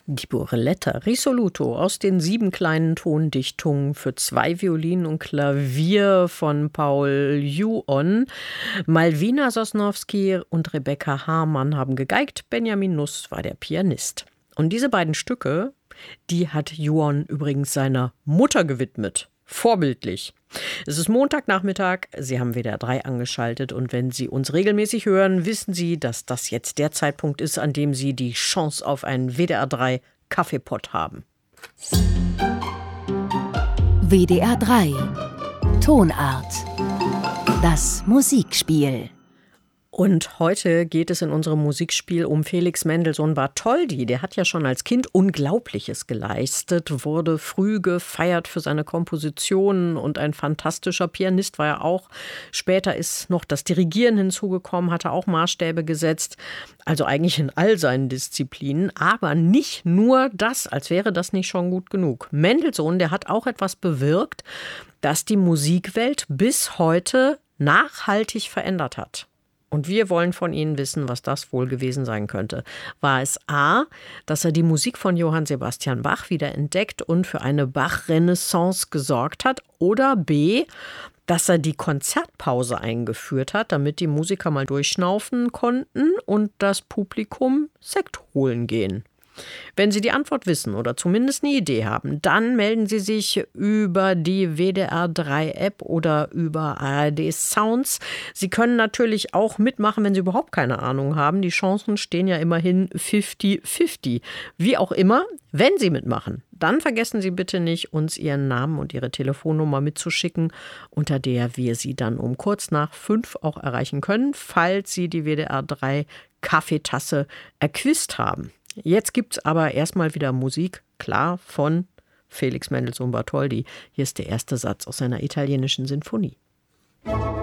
Die Burletta Risoluto aus den 7 kleinen Tondichtungen für 2 Violinen und Klavier von Paul Juon. Malwina Sosnowski und Rebecca Hamann haben gegeigt, Benjamin Nuss war der Pianist. Und diese beiden Stücke, die hat Juon übrigens seiner Mutter gewidmet. Vorbildlich. Es ist Montagnachmittag, Sie haben WDR 3 angeschaltet und wenn Sie uns regelmäßig hören, wissen Sie, dass das jetzt der Zeitpunkt ist, an dem Sie die Chance auf einen WDR 3 Kaffeepott haben. WDR 3 Tonart. Das Musikspiel. Und heute geht es in unserem Musikspiel um Felix Mendelssohn Bartholdy. Der hat ja schon als Kind Unglaubliches geleistet, wurde früh gefeiert für seine Kompositionen und ein fantastischer Pianist war er auch. Später ist noch das Dirigieren hinzugekommen, hatte auch Maßstäbe gesetzt, also eigentlich in all seinen Disziplinen, aber nicht nur das, als wäre das nicht schon gut genug. Mendelssohn, der hat auch etwas bewirkt, das die Musikwelt bis heute nachhaltig verändert hat. Und wir wollen von Ihnen wissen, was das wohl gewesen sein könnte. War es A, dass er die Musik von Johann Sebastian Bach wieder entdeckt und für eine Bach-Renaissance gesorgt hat? Oder B, dass er die Konzertpause eingeführt hat, damit die Musiker mal durchschnaufen konnten und das Publikum Sekt holen gehen? Wenn Sie die Antwort wissen oder zumindest eine Idee haben, dann melden Sie sich über die WDR 3 App oder über ARD Sounds. Sie können natürlich auch mitmachen, wenn Sie überhaupt keine Ahnung haben. Die Chancen stehen ja immerhin 50-50. Wie auch immer, wenn Sie mitmachen, dann vergessen Sie bitte nicht, uns Ihren Namen und Ihre Telefonnummer mitzuschicken, unter der wir Sie dann um kurz nach 5 auch erreichen können, falls Sie die WDR 3 Kaffeetasse erquizt haben. Jetzt gibt's aber erstmal wieder Musik, klar, von Felix Mendelssohn Bartholdy. Hier ist der erste Satz aus seiner italienischen Sinfonie.